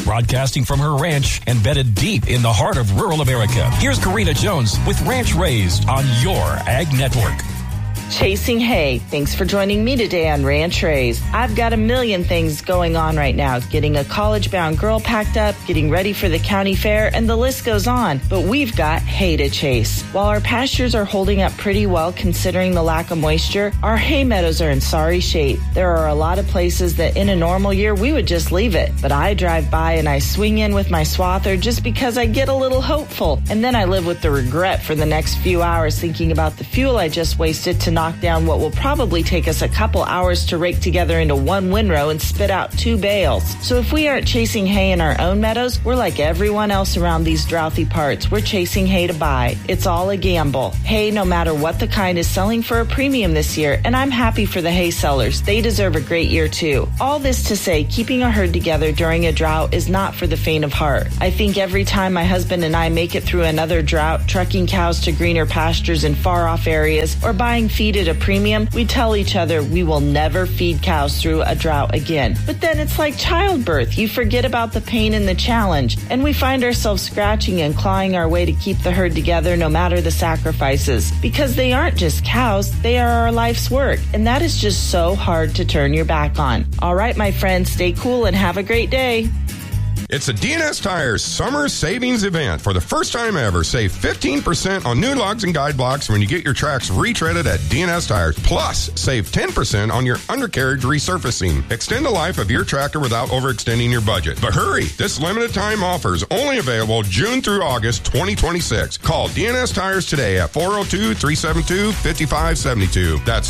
Broadcasting from her ranch embedded deep in the heart of rural America. Here's Karina Jones with Ranch Raised on your Ag Network. Chasing hay. Thanks for joining me today on Ranch Raised. I've got a million things going on right now. Getting a college-bound girl packed up, getting ready for the county fair, and the list goes on. But we've got hay to chase. While our pastures are holding up pretty well considering the lack of moisture, our hay meadows are in sorry shape. There are a lot of places that in a normal year we would just leave it. But I drive by and I swing in with my swather just because I get a little hopeful. And then I live with the regret for the next few hours thinking about the fuel I just wasted to knock down what will probably take us a couple hours to rake together into one windrow and spit out 2 bales. So if we aren't chasing hay in our own meadows, we're like everyone else around these droughty parts. We're chasing hay to buy. It's all a gamble. Hay, no matter what the kind, is selling for a premium this year, and I'm happy for the hay sellers. They deserve a great year too. All this to say, keeping a herd together during a drought is not for the faint of heart. I think every time my husband and I make it through another drought, trucking cows to greener pastures in far-off areas, or buying feed at a premium, we tell each other we will never feed cows through a drought again. But then it's like childbirth. You forget about the pain and the challenge, and we find ourselves scratching and clawing our way to keep the herd together no matter the sacrifices. Because they aren't just cows, they are our life's work, and that is just so hard to turn your back on. All right, my friends, stay cool and have a great day. It's a D&S Tires Summer Savings Event. For the first time ever, save 15% on new lugs and guide blocks when you get your tracks retreaded at D&S Tires. Plus, save 10% on your undercarriage resurfacing. Extend the life of your tractor without overextending your budget. But hurry, this limited time offer is only available June through August 2026. Call D&S Tires today at 402-372-5572. That's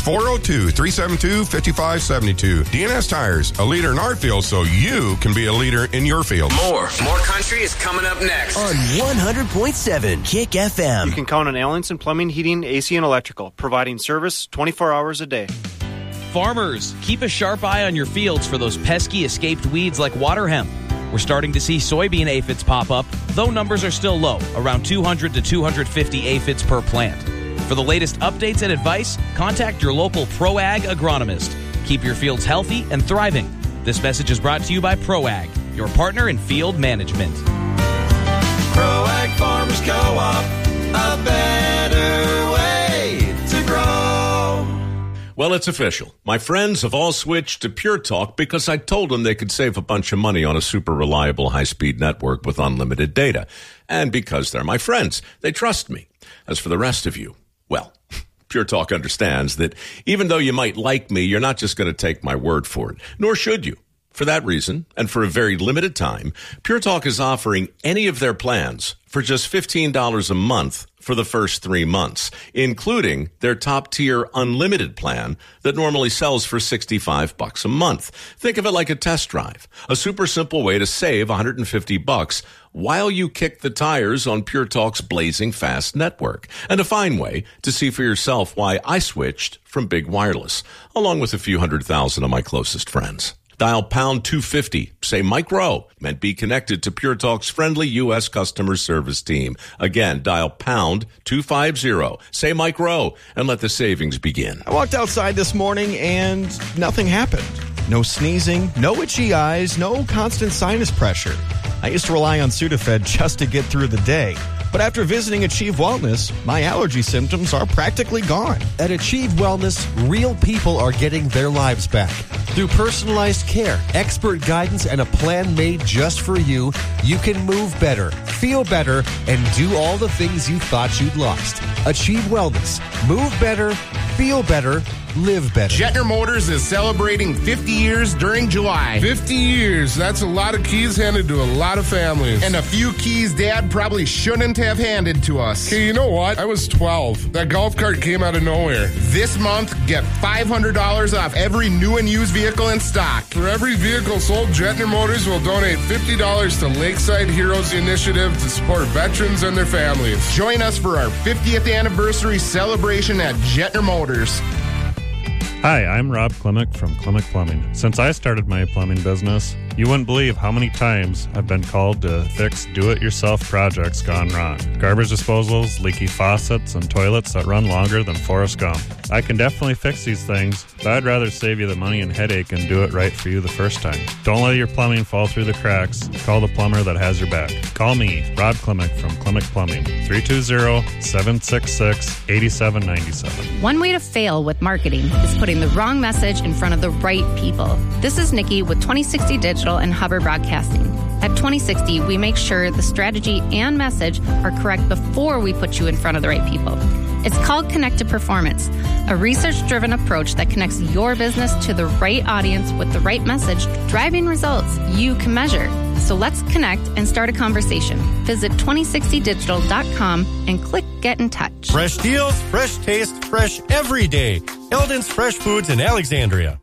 402-372-5572. D&S Tires, a leader in our field so you can be a leader in your field. More country is coming up next on 100.7 Kick FM. You can count on Allenson Plumbing, Heating, AC, and Electrical, providing service 24 hours a day. Farmers, keep a sharp eye on your fields for those pesky escaped weeds like water hemp. We're starting to see soybean aphids pop up, though numbers are still low, around 200 to 250 aphids per plant. For the latest updates and advice, contact your local ProAg agronomist. Keep your fields healthy and thriving. This message is brought to you by ProAg, your partner in field management. ProAg Farmers Co-op, a better way to grow. Well, it's official. My friends have all switched to Pure Talk because I told them they could save a bunch of money on a super reliable high-speed network with unlimited data. And because they're my friends, they trust me. As for the rest of you, well, Pure Talk understands that even though you might like me, you're not just going to take my word for it, nor should you. For that reason, and for a very limited time, Pure Talk is offering any of their plans for just $15 a month for the first 3 months, including their top-tier unlimited plan that normally sells for $65 a month. Think of it like a test drive, a super simple way to save $150 while you kick the tires on Pure Talk's blazing fast network, and a fine way to see for yourself why I switched from big wireless, along with a few 100,000 of my closest friends. Dial pound 250, say Mike Rowe, and be connected to Pure Talk's friendly U.S. customer service team. Again, dial pound 250, say Mike Rowe, and let the savings begin. I walked outside this morning and nothing happened. No sneezing, no itchy eyes, no constant sinus pressure. I used to rely on Sudafed just to get through the day. But after visiting Achieve Wellness, my allergy symptoms are practically gone. At Achieve Wellness, real people are getting their lives back. Through personalized care, expert guidance, and a plan made just for you, you can move better, feel better, and do all the things you thought you'd lost. Achieve Wellness. Move better, feel better, live better. Jetner Motors is celebrating 50 years during July. 50 years. That's a lot of keys handed to a lot of families. And a few keys Dad probably shouldn't have handed to us. Hey, you know what? I was 12. That golf cart came out of nowhere. This month, get $500 off every new and used vehicle in stock. For every vehicle sold, Jetner Motors will donate $50 to Lakeside Heroes Initiative to support veterans and their families. Join us for our 50th anniversary celebration at Jetner Motors. Hi, I'm Rob Klimek from Klimek Plumbing. Since I started my plumbing business, You wouldn't believe how many times I've been called to fix do-it-yourself projects gone wrong. Garbage disposals, leaky faucets, and toilets that run longer than Forrest Gump. I can definitely fix these things, but I'd rather save you the money and headache and do it right for you the first time. Don't let your plumbing fall through the cracks. Call the plumber that has your back. Call me, Rod Klimek from Klimek Plumbing, 320-766-8797. One way to fail with marketing is putting the wrong message in front of the right people. This is Nikki with 2060 Digital and Hubbard Broadcasting. At 2060, we make sure the strategy and message are correct before we put you in front of the right people. It's called Connected Performance, a research-driven approach that connects your business to the right audience with the right message, driving results you can measure. So let's connect and start a conversation. Visit 2060digital.com and click Get in Touch. Fresh deals, fresh taste, fresh every day. Eldon's Fresh Foods in Alexandria.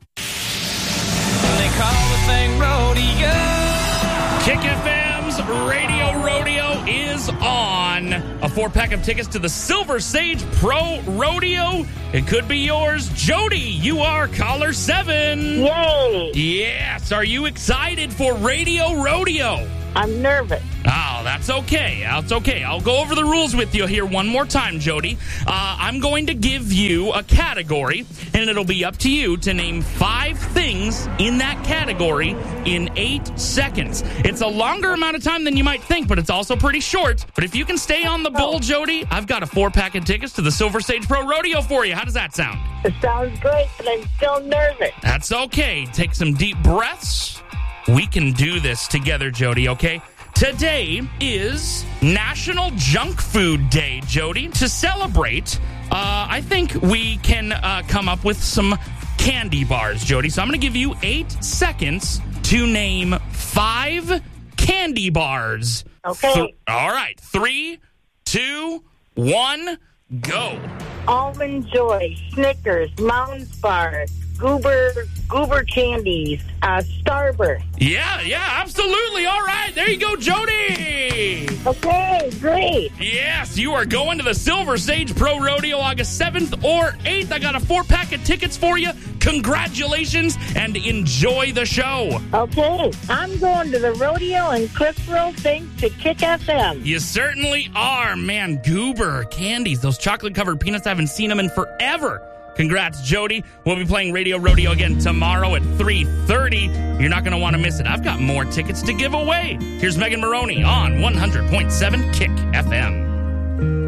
They call the thing rodeo. Kick FM's Radio Rodeo is on. A 4-pack of tickets to the Silver Sage Pro Rodeo. It could be yours. Jody, you are caller 7. Yay! Yes. Are you excited for Radio Rodeo? I'm nervous. Oh, that's okay. That's okay. I'll go over the rules with you here one more time, Jody. I'm going to give you a category, and it'll be up to you to name 5 things in that category in 8 seconds. It's a longer amount of time than you might think, but it's also pretty short. But if you can stay on the bull, Jody, I've got a 4-pack of tickets to the Silver Sage Pro Rodeo for you. How does that sound? It sounds great, but I'm still nervous. That's okay. Take some deep breaths. We can do this together, Jody, okay? Today is National Junk Food Day, Jody. To celebrate, I think we can come up with some candy bars, Jody. So I'm going to give you 8 seconds to name 5 candy bars. Okay. All right. 3, 2, 1, go. Almond Joy, Snickers, Mounds Bar, Goober candies, Starburst. Yeah, absolutely. All right, there you go, Jody. Okay, great. Yes, you are going to the Silver Sage Pro Rodeo August 7th or 8th. I got a 4-pack of tickets for you. Congratulations, and enjoy the show. Okay, I'm going to the rodeo in Cliffville thanks to Kick FM. You certainly are. Man, Goober candies, those chocolate-covered peanuts, I haven't seen them in forever. Congrats, Jody. We'll be playing Radio Rodeo again tomorrow at 3:30. You're not going to want to miss it. I've got more tickets to give away. Here's Megan Maroney on 100.7 Kick FM.